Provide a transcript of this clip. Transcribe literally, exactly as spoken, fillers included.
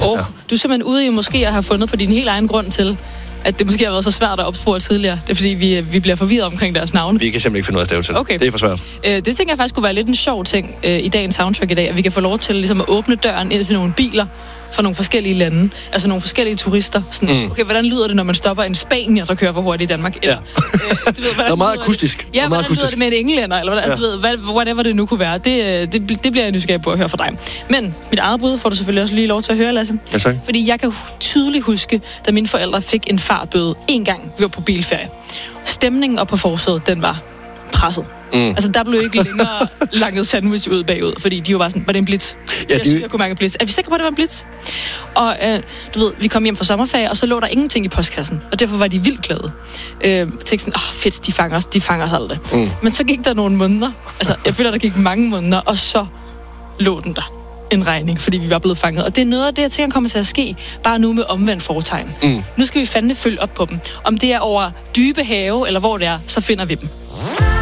Oh, ja. Du er simpelthen ude i måske at have fundet på din helt egen grund til, at det måske har været så svært at opspore tidligere. Det er fordi, vi, vi bliver forvirret omkring deres navne. Vi kan simpelthen ikke finde ud af at stave til. Okay. Det er for svært. Øh, det tænker jeg faktisk kunne være lidt en sjov ting øh, i dagens soundtrack i dag, at vi kan få lov til ligesom, at åbne døren ind til nogle biler fra nogle forskellige lande. Altså nogle forskellige turister. Sådan, mm. okay, hvordan lyder det, når man stopper en spanier, der kører for hurtigt i Danmark? Eller, ja. øh, du ved, det er meget akustisk. Det? Ja, det hvordan akustisk. lyder det med en englænder? Eller hvordan, ja. altså, du ved, whatever det nu kunne være. Det, det, det bliver jeg nysgerrig på at høre fra dig. Men mit eget bud får du selvfølgelig også lige lov til at høre, Lasse. Ja, tak. Fordi jeg kan tydeligt huske, da mine forældre fik en fartbøde en gang, vi var på bilferie. Stemningen op på forsædet, den var presset. Mm. Altså, der blev ikke længere langet sandwich ud bagud, fordi de var bare sådan, var det en blitz? Ja, jeg, de... jeg kunne mærke en blitz. Er vi sikre på, at det var en blitz? Og øh, du ved, vi kom hjem fra sommerferie, og så lå der ingenting i postkassen, og derfor var de vildt glade. Øh, tænkte sådan, åh oh, fedt, de fanger os, de fanger os aldrig. Mm. Men så gik der nogle måneder, altså jeg føler, der gik mange måneder, og så lå den der en regning, fordi vi var blevet fanget. Og det er noget af det, jeg tænker kommer til at ske, bare nu med omvendt foretegn. Mm. Nu skal vi fandme følge op på dem. Om det er over dybe have, eller hvor det er, så finder vi dem.